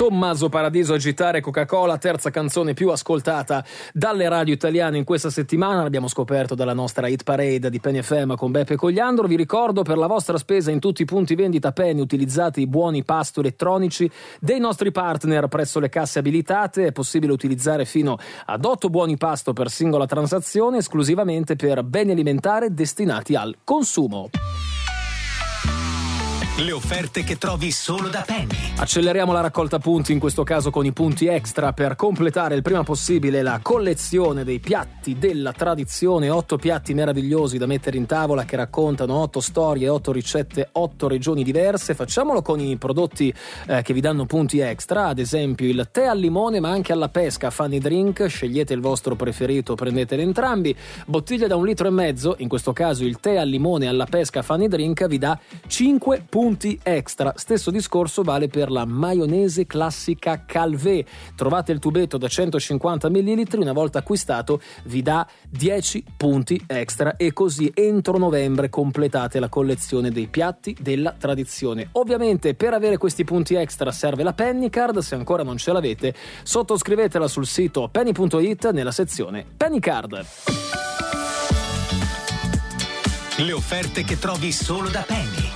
Tommaso Paradiso, Agitare Coca-Cola, terza canzone più ascoltata dalle radio italiane in questa settimana. L'abbiamo scoperto dalla nostra hit parade di Penny FM con Beppe Cogliandro. Vi ricordo, per la vostra spesa in tutti i punti vendita Penny utilizzate i buoni pasto elettronici dei nostri partner presso le casse abilitate. È possibile utilizzare fino ad 8 buoni pasto per singola transazione, esclusivamente per beni alimentari destinati al consumo. Le offerte che trovi solo da Penny. Acceleriamo la raccolta punti, in questo caso con i punti extra, per completare il prima possibile la collezione dei piatti della tradizione. 8 piatti meravigliosi da mettere in tavola che raccontano 8 storie, 8 ricette, 8 regioni diverse. Facciamolo con i prodotti che vi danno punti extra, ad esempio il tè al limone ma anche alla pesca Funny Drink. Scegliete il vostro preferito, prendeteli entrambi. Bottiglia da 1,5 litri, in questo caso il tè al limone alla pesca Funny Drink vi dà 5 punti extra. Stesso discorso vale per la maionese classica Calvé. Trovate il tubetto da 150 ml, una volta acquistato vi dà 10 punti extra, e così entro novembre completate la collezione dei piatti della tradizione. Ovviamente per avere questi punti extra serve la Penny Card. Se ancora non ce l'avete, sottoscrivetela sul sito penny.it nella sezione Penny Card. Le offerte che trovi solo da Penny.